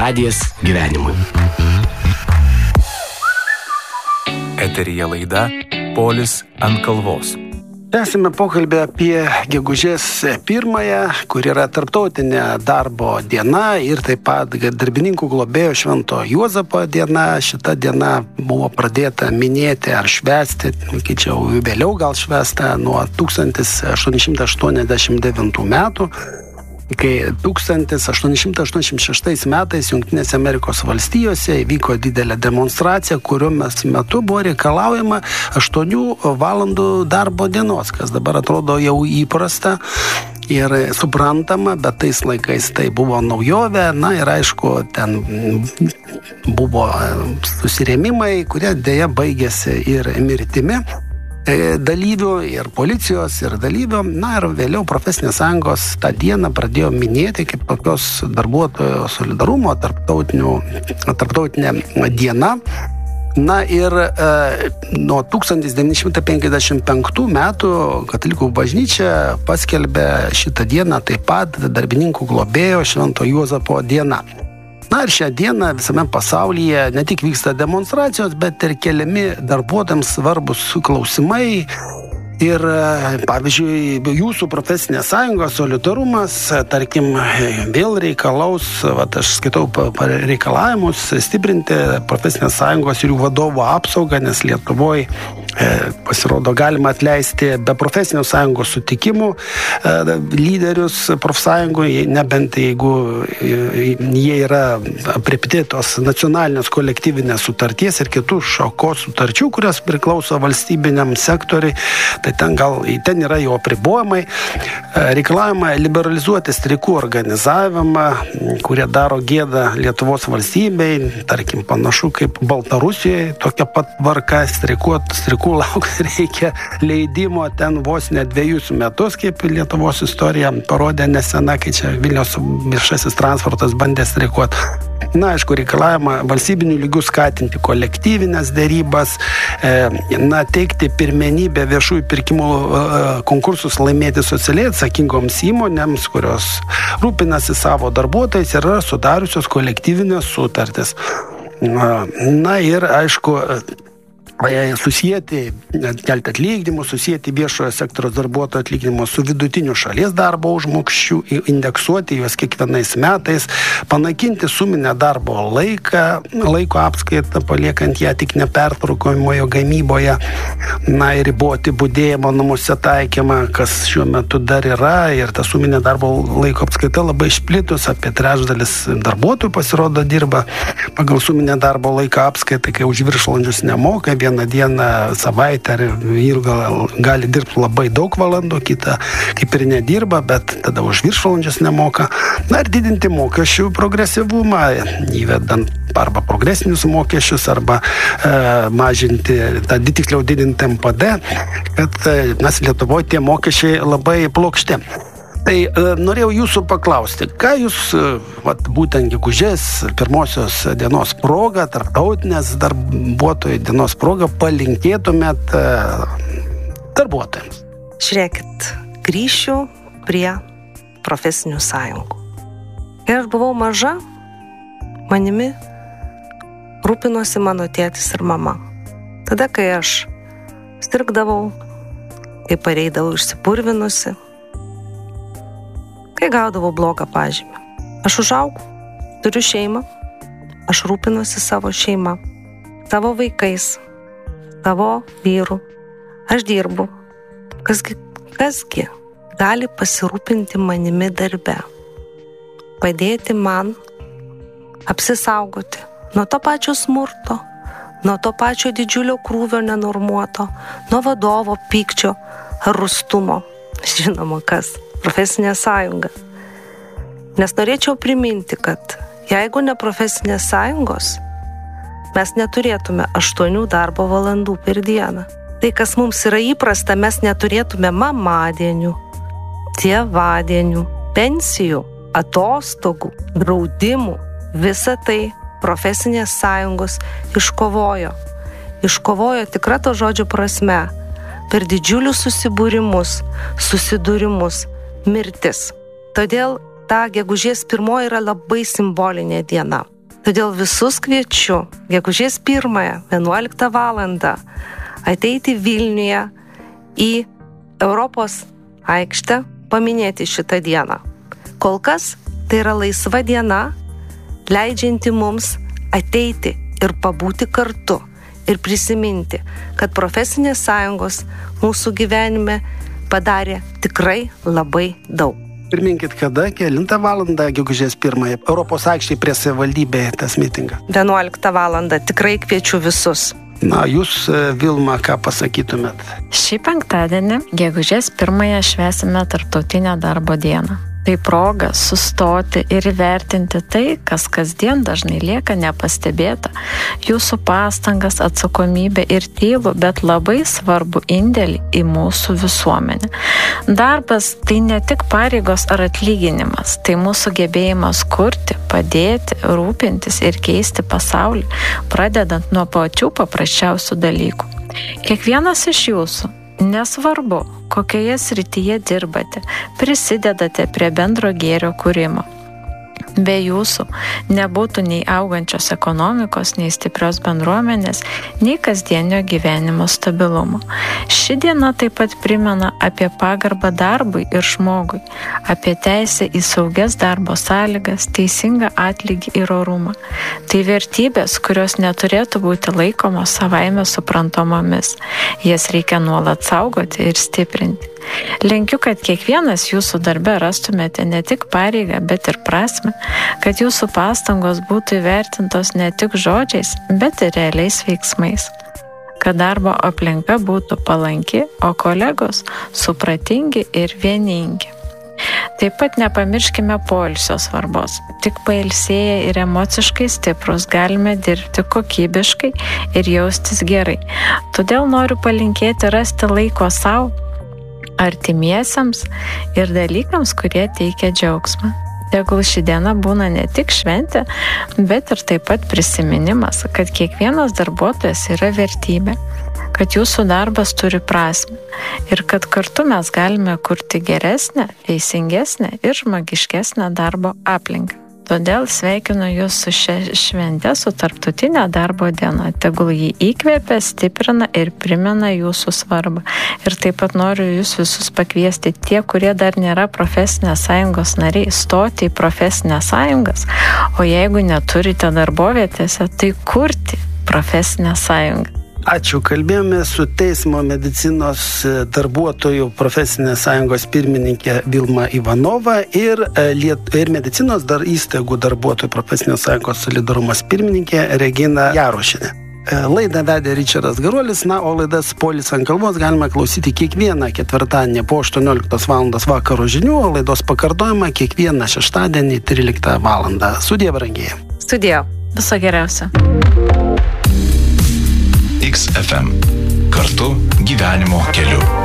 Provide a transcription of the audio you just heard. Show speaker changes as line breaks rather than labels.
Radijas gyvenimui.
Eteryje laida Polis ant kalvos.
Tęsime pokalbį apie gegužės 1, kur yra tarptautinė darbo diena ir taip pat darbininkų globėjo Švento Juozapo diena. Šita diena buvo pradėta minėti ar švęsti, vėliau gal švęsta, nuo 1889 metų, kai 1886 metais Jungtinėse Amerikos valstijose įvyko didelė demonstracija, kurio metu buvo reikalaujama 8 valandų darbo dienos, kas dabar atrodo jau įprasta ir suprantama, bet tais laikais tai buvo naujovė. Na ir aišku, ten buvo susirėmimai, kurie dėja baigėsi ir mirtimi dalyvių, ir policijos, ir dalyvių. Na ir vėliau profesinės sąjungos tą dieną pradėjo minėti kaip tokios darbuotojų solidarumo tarptautinė diena. Na ir nuo 1955 metų Katalikų bažnyčia paskelbė šitą dieną taip pat darbininkų globėjo Švento Juozapo diena. Na ir šią dieną visame pasaulyje ne tik vyksta demonstracijos, bet ir keliami darbuotojams svarbus klausimai. Ir, pavyzdžiui, jūsų profesinės sąjungos solidarumas, tarkim, vėl reikalaus, aš skaitau reikalavimus, stiprinti profesinės sąjungos ir jų vadovų apsaugą, nes Lietuvoje pasirodo galima atleisti be profesinių sąjungos sutikimų lyderius profsąjungų, nebent jeigu jie yra aprėpti tos nacionalinės kolektyvinės sutarties ir kitų šakos sutarčių, kurios priklauso valstybiniam sektoriui, tai ten yra jo apribojimai. Reikalavimai liberalizuoti streikų organizavimą, kurie daro gėdą Lietuvos valstybei, tarkim panašu kaip Baltarusijoje, tokia pat tvarka, streikų laukti reikia leidimo ten vos ne 2 metus, kaip Lietuvos istorija parodė nesena, kai čia Vilniaus viešasis transportas bandė streikuoti. Na, aišku, reikalavimą valstybinių lygių skatinti kolektyvinės derybas, teikti pirmenybę viešųjų pirkimų konkursus laimėti socialiai atsakingoms įmonėms, kurios rūpinasi savo darbuotojais ir yra sudariusios kolektyvinės sutartis. Na ir, aišku, susijęti, kelti atlyginimus, susijęti viešojo sektoriaus darbuotojų atlyginimus su vidutiniu šalies darbo užmokesčiu, indeksuoti juos kiekvienais metais, panaikinti suminę darbo laiko apskaitą, paliekant ją tik nepertraukomoje gamyboje, na ir riboti budėjimo namuose taikymą, kas šiuo metu dar yra, ir ta suminė darbo laiko apskaita labai išplitus, apie 3/3 darbuotojų pasirodo dirba pagal suminę darbo laiko apskaitą, kai už viršvalandžius nemoka, vieną dieną savaitę ir gali dirbti labai daug valandų, kita kaip ir nedirba, bet tada už viršvalandžius nemoka. Na ir didinti mokesčių progresyvumą, įvedant arba progresinius mokesčius, arba mažinti, tiksliau didinti MPD, kad mes Lietuvoje tie mokesčiai labai plokšti. Tai norėjau jūsų paklausti, ką jūs būtent gegužės 1 dienos proga, tarptautinės darbuotojų dienos proga palinkėtumėt darbuotojams?
Žiūrėkit, grįšiu prie profesinių sąjungų. Kai aš buvau maža, manimi rūpinosi mano tėtis ir mama. Tada, kai aš sirgdavau, kai pareidavau išsipurvinusi, kai gaudavau blogą pažymį. Aš užaugau, turiu šeimą, aš rūpinuosi savo šeimą, savo vaikais, savo vyru, aš dirbu. Kasgi gali pasirūpinti manimi darbe, padėti man apsisaugoti nuo to pačio smurto, nuo to pačio didžiulio krūvio nenormuoto, nuo vadovo pykčio ar rūstumo. Žinoma, kas? Profesinė sąjunga. Nes norėčiau priminti, kad jeigu ne profesinės sąjungos, mes neturėtume 8 darbo valandų per dieną. Tai, kas mums yra įprasta, mes neturėtume mamadienių, tėvadienių, pensijų, atostogų, draudimų. Visa tai profesinės sąjungos iškovojo. Iškovojo tikra to žodžio prasme per didžiulius susibūrimus, susidūrimus, mirtis. Todėl ta gegužės 1 yra labai simbolinė diena. Todėl visus kviečiu gegužės 1, 11 valandą ateiti Vilniuje į Europos aikštę paminėti šitą dieną. Kol kas tai yra laisva diena, leidžianti mums ateiti ir pabūti kartu ir prisiminti, kad profesinės sąjungos mūsų gyvenime padarė tikrai labai daug.
Priminkit, kada, 9 valandą, gegužės 1, Europos aikštėje prie savivaldybėje tas mitingas.
11 valandą, tikrai kviečiu visus.
Na, jūs, Vilma, ką pasakytumėt?
Šį penktadienį, gegužės 1, švęsime Tarptautinę darbo dieną. Tai proga sustoti ir įvertinti tai, kas kasdien dažnai lieka nepastebėta. Jūsų pastangas, atsakomybę ir tylų, bet labai svarbu indėlį į mūsų visuomenę. Darbas tai ne tik pareigos ar atlyginimas, tai mūsų gebėjimas kurti, padėti, rūpintis ir keisti pasaulį, pradedant nuo pačių paprasčiausių dalykų. Kiekvienas iš jūsų, nesvarbu, kokioje srityje dirbate, prisidedate prie bendro gėrio kūrimo. Be jūsų nebūtų nei augančios ekonomikos, nei stiprios bendruomenės, nei kasdienio gyvenimo stabilumo. Ši diena taip pat primena apie pagarbą darbui ir žmogui, apie teisę į saugias darbo sąlygas, teisingą atlygį ir orumą. Tai vertybės, kurios neturėtų būti laikomos savaime suprantamomis. Jas reikia nuolat saugoti ir stiprinti. Linkiu, kad kiekvienas jūsų darbe rastumėte ne tik pareigą, bet ir prasmę, kad jūsų pastangos būtų įvertintos ne tik žodžiais, bet ir realiais veiksmais, kad darbo aplinka būtų palanki, o kolegos supratingi ir vieningi. Taip pat nepamirškime poilsio svarbos. Tik pailsėję ir emociškai stiprus galime dirbti kokybiškai ir jaustis gerai. Todėl noriu palinkėti rasti laiko savo, artimiesiems ir dalykams, kurie teikia džiaugsmą. Tegul ši diena būna ne tik šventė, bet ir taip pat prisiminimas, kad kiekvienas darbuotojas yra vertybė, kad jūsų darbas turi prasmę ir kad kartu mes galime kurti geresnę, teisingesnę ir žmogiškesnę darbo aplinką. Todėl sveikinu jūs su šia švente, su Tarptautinė darbo diena. Tegul jį įkvėpia, stiprina ir primena jūsų svarbą. Ir taip pat noriu jūs visus pakviesti tie, kurie dar nėra profesinės sąjungos nariai, stoti į profesinės sąjungas. O jeigu neturite darbovietėse, tai kurti profesinę sąjungą.
Ačiū, kalbėjome su Teismo medicinos darbuotojų profesinės sąjungos pirmininkė Vilma Ivanova ir medicinos įstaigų darbuotojų profesinės sąjungos solidarumas pirmininkė Regina Jarošienė. Laidą vedė Ričardas Garuolis, o laidas Polis ant kalvos galima klausyti kiekvieną ketvirtadienį po 18 val. Vakaro žinių, o laidos pakartojimą kiekvieną šeštadienį 13 val. Sudie, brangieji.
Sudie.
Viso geriausio.
XFM. Kartu gyvenimo keliu.